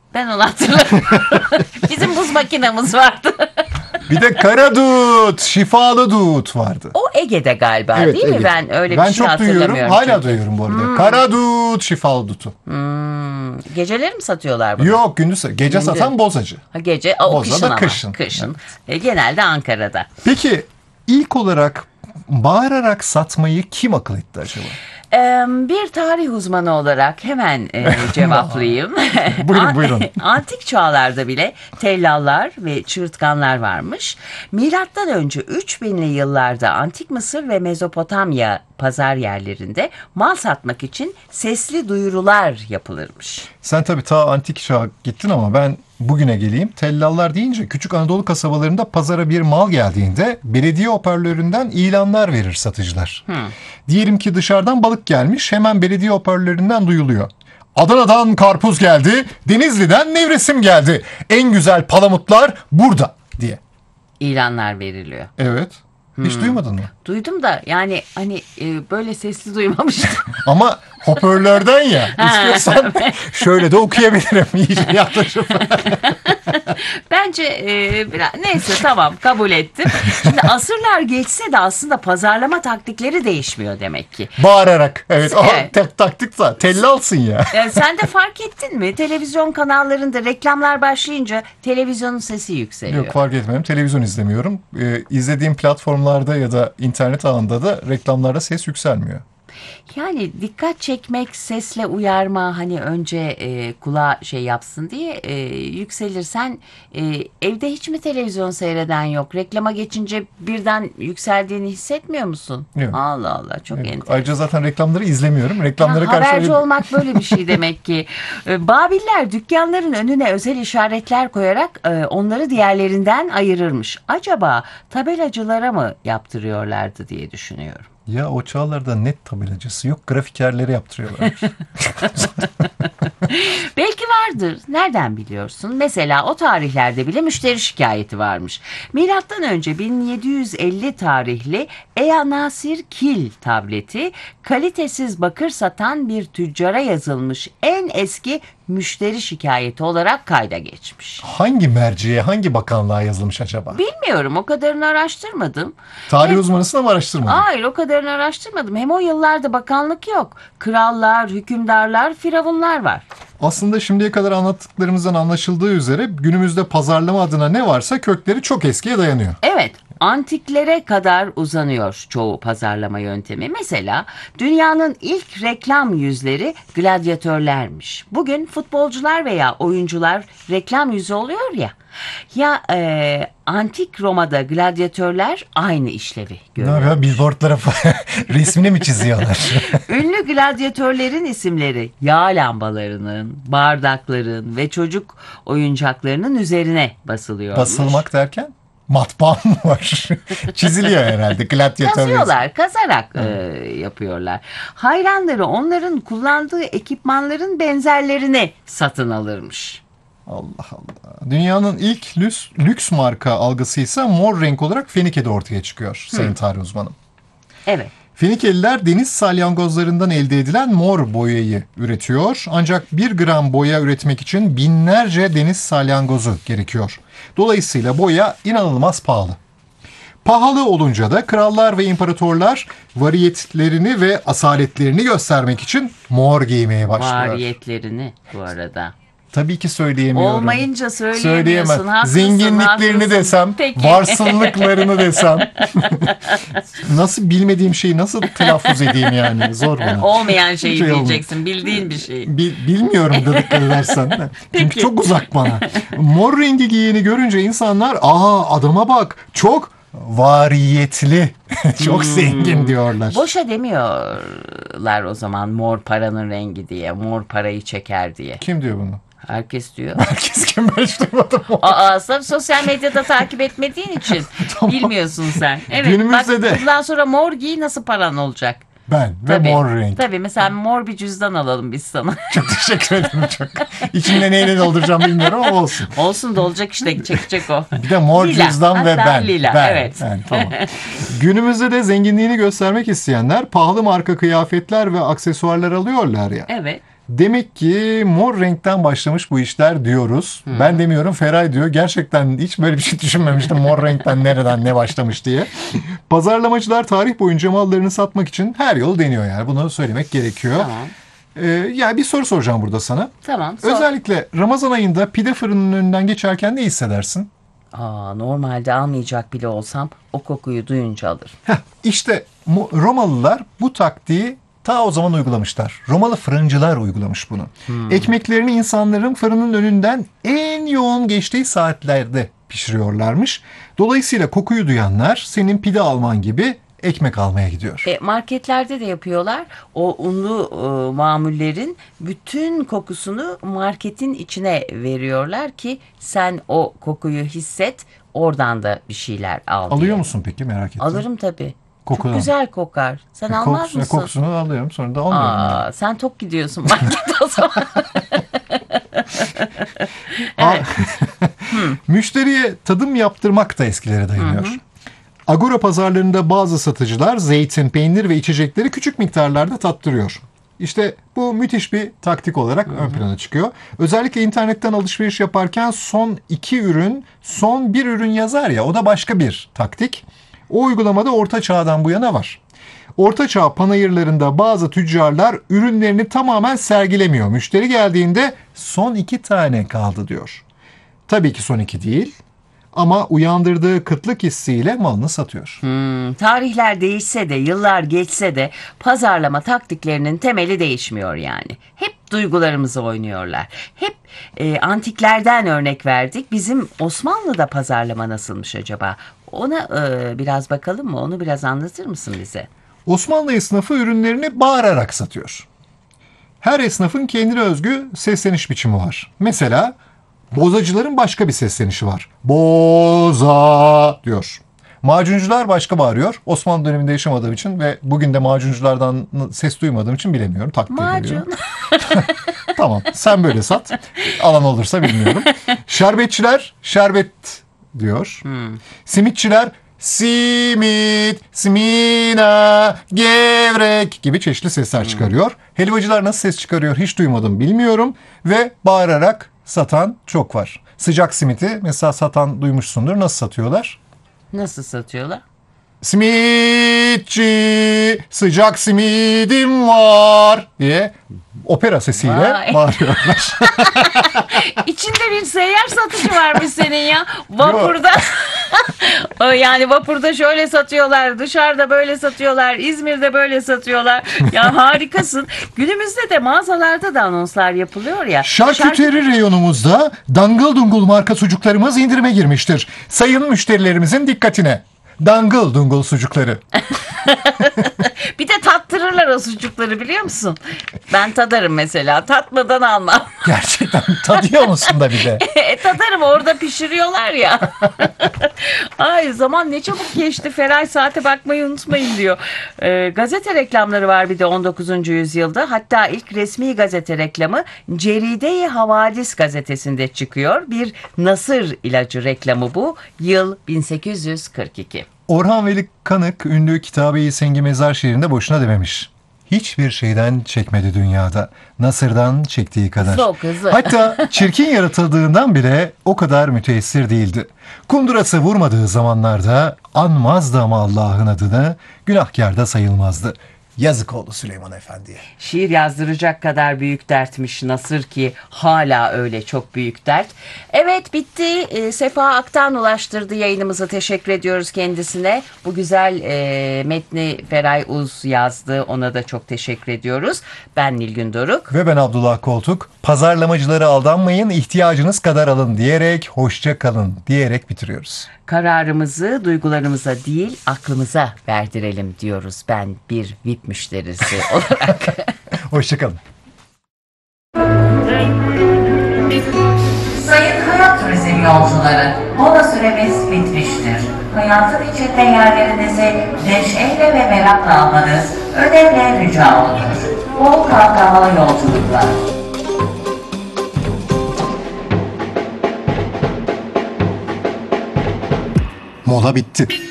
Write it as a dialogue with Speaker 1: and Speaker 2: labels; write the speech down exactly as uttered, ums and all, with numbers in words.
Speaker 1: Ben onu hatırlamıyorum. Bizim buz makinamız vardı.
Speaker 2: Bir de kara dut, şifalı dut vardı.
Speaker 1: O Ege'de galiba
Speaker 2: Evet,
Speaker 1: değil
Speaker 2: Ege'de.
Speaker 1: mi? Ben öyle
Speaker 2: ben
Speaker 1: bir şey
Speaker 2: çok duyuyorum.
Speaker 1: hatırlamıyorum.
Speaker 2: Hala
Speaker 1: çünkü.
Speaker 2: duyuyorum bu arada. Hmm. Kara dut, şifalı dutu.
Speaker 1: Hmm. Geceleri mi satıyorlar bunu?
Speaker 2: Yok, gündüz. Gece
Speaker 1: Gündüz.
Speaker 2: satan bozacı.
Speaker 1: Ha, gece. O
Speaker 2: Boza
Speaker 1: kışın
Speaker 2: da
Speaker 1: ama.
Speaker 2: kışın.
Speaker 1: Kışın. E, genelde Ankara'da.
Speaker 2: Peki ilk olarak bağırarak satmayı kim akıl etti acaba?
Speaker 1: Ee, bir tarih uzmanı olarak hemen e, cevaplayayım.
Speaker 2: Buyurun, buyurun.
Speaker 1: Antik çağlarda bile tellallar ve çığırtkanlar varmış. Milattan önce üç binli yıllarda Antik Mısır ve Mezopotamya pazar yerlerinde mal satmak için sesli duyurular yapılırmış.
Speaker 2: Sen tabii ta antik çağa gittin ama ben bugüne geleyim. Tellallar deyince küçük Anadolu kasabalarında pazara bir mal geldiğinde belediye hoparlöründen ilanlar verir satıcılar. Hmm. Diyelim ki dışarıdan balık gelmiş, hemen belediye hoparlöründen duyuluyor. Adana'dan karpuz geldi, Denizli'den nevresim geldi. En güzel palamutlar burada diye.
Speaker 1: İlanlar veriliyor.
Speaker 2: Evet. Hiç hmm. duymadın mı?
Speaker 1: Duydum da yani hani e, böyle sesli duymamıştım.
Speaker 2: Ama hoparlörden ya. İstiyorsan şöyle de okuyabilirim. İyice yaklaşıp.
Speaker 1: Bence e, biraz neyse tamam kabul ettim. Şimdi asırlar geçse de aslında pazarlama taktikleri değişmiyor demek ki.
Speaker 2: Bağırarak. Evet. Aha,
Speaker 1: evet.
Speaker 2: Tek taktik da tellalsın ya.
Speaker 1: E, sen de fark ettin mi? Televizyon kanallarında reklamlar başlayınca televizyonun sesi yükseliyor.
Speaker 2: Yok, fark etmiyorum. Televizyon izlemiyorum. Ee, izlediğim platformlarda ya da internet ağında da reklamlarda ses yükselmiyor.
Speaker 1: Yani dikkat çekmek, sesle uyarma, hani önce e, kulağa şey yapsın diye e, yükselirsen e, evde hiç mi televizyon seyreden yok? Reklama geçince birden yükseldiğini hissetmiyor musun?
Speaker 2: Yok.
Speaker 1: Allah Allah, çok enteresan.
Speaker 2: Ayrıca zaten reklamları izlemiyorum. Reklamlara
Speaker 1: ya,
Speaker 2: karşı
Speaker 1: haberci
Speaker 2: öyle...
Speaker 1: olmak böyle bir şey demek ki. Babiller dükkanların önüne özel işaretler koyarak e, onları diğerlerinden ayırırmış. Acaba tabelacılara mı yaptırıyorlardı diye düşünüyorum.
Speaker 2: Ya o çağlarda net tabelacısı yok. Grafikerleri yaptırıyorlar.
Speaker 1: Belki vardır. Nereden biliyorsun? Mesela o tarihlerde bile müşteri şikayeti varmış. Milattan önce bin yedi yüz elli tarihli Ea Nasir Kil tableti kalitesiz bakır satan bir tüccara yazılmış en eski müşteri şikayeti olarak kayda geçmiş.
Speaker 2: Hangi merciye, hangi bakanlığa yazılmış acaba?
Speaker 1: Bilmiyorum, o kadarını araştırmadım.
Speaker 2: Tarih
Speaker 1: Hem,
Speaker 2: uzmanısın ama araştırmadın.
Speaker 1: Hayır, o kadarını araştırmadım. Hem o yıllarda bakanlık yok. Krallar, hükümdarlar, firavunlar var.
Speaker 2: Aslında şimdiye kadar anlattıklarımızdan anlaşıldığı üzere günümüzde pazarlama adına ne varsa kökleri çok eskiye dayanıyor.
Speaker 1: Evet. Antiklere kadar uzanıyor çoğu pazarlama yöntemi. Mesela dünyanın ilk reklam yüzleri gladyatörlermiş. Bugün futbolcular veya oyuncular reklam yüzü oluyor ya. Ya e, antik Roma'da gladyatörler aynı işlevi görüyor.
Speaker 2: Ne yapıyor? Billboardlara resmini mi çiziyorlar?
Speaker 1: Ünlü gladyatörlerin isimleri yağ lambalarının, bardakların ve çocuk oyuncaklarının üzerine basılıyormuş.
Speaker 2: Basılmak derken? Matbaa mı var? Çiziliyor herhalde. Gladyatör.
Speaker 1: Kazıyorlar, kazarak e, yapıyorlar. Hayranları onların kullandığı ekipmanların benzerlerini satın alırmış.
Speaker 2: Allah Allah. Dünyanın ilk lüks, lüks marka algısı ise mor renk olarak Fenike'de ortaya çıkıyor sayın tarih uzmanım.
Speaker 1: Evet.
Speaker 2: Fenikeliler deniz salyangozlarından elde edilen mor boyayı üretiyor. Ancak bir gram boya üretmek için binlerce deniz salyangozu gerekiyor. Dolayısıyla boya inanılmaz pahalı. Pahalı olunca da krallar ve imparatorlar variyetlerini ve asaletlerini göstermek için mor giymeye başlıyorlar.
Speaker 1: Variyetlerini bu arada.
Speaker 2: Tabii ki söyleyemiyorum.
Speaker 1: Olmayınca söyleyemiyorsun.
Speaker 2: Söyleyemem.
Speaker 1: Haklısın,
Speaker 2: Zenginliklerini
Speaker 1: haklısın.
Speaker 2: desem,
Speaker 1: Peki.
Speaker 2: varsınlıklarını desem. Nasıl bilmediğim şeyi nasıl telaffuz edeyim yani? Zor bana.
Speaker 1: Olmayan şeyi
Speaker 2: Şey
Speaker 1: diyeceksin. Bildiğin bir şey.
Speaker 2: Bil, bilmiyorum dedikleri dersen. Çünkü
Speaker 1: Peki.
Speaker 2: çok uzak bana. Mor rengi giyeni görünce insanlar aa adama bak çok variyetli, çok
Speaker 1: Hmm.
Speaker 2: zengin diyorlar.
Speaker 1: Boşa demiyorlar o zaman mor paranın rengi diye. Mor parayı çeker diye.
Speaker 2: Kim diyor bunu?
Speaker 1: Herkes diyor.
Speaker 2: Herkes kim, ben hiç duymadım.
Speaker 1: Aa, sen sosyal medyada takip etmediğin için
Speaker 2: Tamam.
Speaker 1: bilmiyorsun sen. Evet,
Speaker 2: Günümüzde
Speaker 1: bak,
Speaker 2: de.
Speaker 1: bundan sonra mor giy, nasıl paran olacak?
Speaker 2: Ben
Speaker 1: Tabii,
Speaker 2: ve mor renk.
Speaker 1: Tabii, mesela mor bir cüzdan alalım biz sana.
Speaker 2: Çok teşekkür ederim çok. İçinde neyle dolduracağım bilmiyorum ama olsun.
Speaker 1: Olsun da olacak işte, çekecek o.
Speaker 2: Bir de mor
Speaker 1: Lila,
Speaker 2: cüzdan ve
Speaker 1: hatta
Speaker 2: ben.
Speaker 1: lila,
Speaker 2: ben.
Speaker 1: evet.
Speaker 2: Ben, tamam. Günümüzde de zenginliğini göstermek isteyenler pahalı marka kıyafetler ve aksesuarlar alıyorlar ya.
Speaker 1: Evet.
Speaker 2: Demek ki mor renkten başlamış bu işler diyoruz. Hmm. Ben demiyorum, Feray diyor. Gerçekten hiç böyle bir şey düşünmemiştim. Mor renkten nereden ne başlamış diye. Pazarlamacılar tarih boyunca mallarını satmak için her yolu deniyor yani. Bunu söylemek gerekiyor.
Speaker 1: Tamam.
Speaker 2: Ee, yani bir soru soracağım burada sana.
Speaker 1: Tamam. Sor.
Speaker 2: Özellikle Ramazan ayında pide fırınının önünden geçerken ne hissedersin?
Speaker 1: Aa, normalde almayacak bile olsam o kokuyu duyunca alırım.
Speaker 2: Heh, işte Romalılar bu taktiği ta o zaman uygulamışlar. Romalı fırıncılar uygulamış bunu. Hmm. Ekmeklerini insanların fırının önünden en yoğun geçtiği saatlerde pişiriyorlarmış. Dolayısıyla kokuyu duyanlar senin pide alman gibi ekmek almaya gidiyor.
Speaker 1: E, marketlerde de yapıyorlar. O unlu e, mamullerin bütün kokusunu marketin içine veriyorlar ki sen o kokuyu hisset, oradan da bir şeyler al diye.
Speaker 2: Alıyor musun peki, merak ettim.
Speaker 1: Alırım tabii.
Speaker 2: Kokudan.
Speaker 1: Çok güzel kokar. Sen
Speaker 2: e,
Speaker 1: almaz
Speaker 2: kokusu,
Speaker 1: mısın?
Speaker 2: Kokusunu alıyorum, sonra da almıyorum.
Speaker 1: Aa,
Speaker 2: yani.
Speaker 1: Sen tok gidiyorsun markete o zaman.
Speaker 2: Evet. Müşteriye tadım yaptırmak da eskilere dayanıyor. Hı hı. Agora pazarlarında bazı satıcılar zeytin, peynir ve içecekleri küçük miktarlarda tattırıyor. İşte bu müthiş bir taktik olarak Hı-hı. ön plana çıkıyor. Özellikle internetten alışveriş yaparken son iki ürün, son bir ürün yazar ya, o da başka bir taktik. O uygulamada Orta Çağ'dan bu yana var. Orta Çağ panayırlarında bazı tüccarlar ürünlerini tamamen sergilemiyor. Müşteri geldiğinde son iki tane kaldı diyor. Tabii ki son iki değil. Ama uyandırdığı kıtlık hissiyle malını satıyor.
Speaker 1: Hmm, tarihler değişse de, yıllar geçse de pazarlama taktiklerinin temeli değişmiyor yani. Hep duygularımızı oynuyorlar. Hep e, antiklerden örnek verdik. Bizim Osmanlı'da pazarlama nasılmış acaba? Ona e, biraz bakalım mı? Onu biraz anlatır mısın bize?
Speaker 2: Osmanlı esnafı ürünlerini bağırarak satıyor. Her esnafın kendine özgü sesleniş biçimi var. Mesela bozacıların başka bir seslenişi var. Boza diyor. Macuncular başka bağırıyor. Osmanlı döneminde yaşamadığım için ve bugün de macunculardan ses duymadığım için bilemiyorum. Takdir
Speaker 1: Macun.
Speaker 2: ediyorum. Tamam, sen böyle sat. Alan olursa bilmiyorum. Şerbetçiler şerbet diyor. Hmm. Simitçiler simit, simina, gevrek gibi çeşitli sesler hmm. çıkarıyor. Helvacılar nasıl ses çıkarıyor hiç duymadım, bilmiyorum. Ve bağırarak satan çok var. Sıcak simiti mesela satan duymuşsundur. Nasıl satıyorlar?
Speaker 1: Nasıl satıyorlar?
Speaker 2: Simitçi, sıcak simidim var diye opera sesiyle Vay. bağırıyorlar.
Speaker 1: İçinde bir seyyar satıcı varmış senin ya. Vapurda. Yani vapurda şöyle satıyorlar, dışarıda böyle satıyorlar, İzmir'de böyle satıyorlar. Ya harikasın. Günümüzde de mağazalarda da anonslar yapılıyor ya.
Speaker 2: Şarküteri Şarkü... reyonumuzda Dangıl Dungul marka sucuklarımız indirime girmiştir. Sayın müşterilerimizin dikkatine. Dangıl Dungul sucukları.
Speaker 1: Bir de tattırırlar o sucukları, biliyor musun? Ben tadarım mesela. Tatmadan almam.
Speaker 2: Gerçekten tadıyor musun da bir de?
Speaker 1: e, tadarım, orada pişiriyorlar ya. Ay, zaman ne çabuk geçti. Feray, saate bakmayı unutmayın diyor. E, gazete reklamları var bir de on dokuzuncu yüzyılda. Hatta ilk resmi gazete reklamı Ceride-i Havadis gazetesinde çıkıyor. Bir nasır ilacı reklamı bu. Yıl bin sekiz yüz kırk iki.
Speaker 2: Orhan Veli Kanık ünlü Kitabe-i Sengi Mezar şiirinde boşuna dememiş. Hiçbir şeyden çekmedi dünyada. Nasır'dan çektiği kadar.
Speaker 1: Hızlı, hızlı.
Speaker 2: Hatta çirkin yaratıldığından bile o kadar müteessir değildi. Kundurası vurmadığı zamanlarda anmazdı ama Allah'ın adını, günahkar da sayılmazdı. Yazık oldu Süleyman Efendi'ye.
Speaker 1: Şiir yazdıracak kadar büyük dertmiş nasır ki hala öyle çok büyük dert. Evet, bitti. E, Sefa Aktan ulaştırdı yayınımıza. Teşekkür ediyoruz kendisine. Bu güzel e, metni Feray Uz yazdı. Ona da çok teşekkür ediyoruz. Ben Nilgün Doruk.
Speaker 2: Ve ben Abdullah Koltuk. Pazarlamacılara aldanmayın, ihtiyacınız kadar alın diyerek, hoşça kalın diyerek bitiriyoruz.
Speaker 1: Kararımızı duygularımıza değil aklımıza verdirelim diyoruz, ben bir V I P müşterisi olarak.
Speaker 2: Hoşçakalın.
Speaker 1: Sayın Hayat Turizm yolcuları, mola süremiz bitmiştir. Hayatın içinde yerlerinizi neşeyle ve merakla almanız önemli rica olunur. Bol kahkahalı yolculuklar.
Speaker 2: Mola bitti.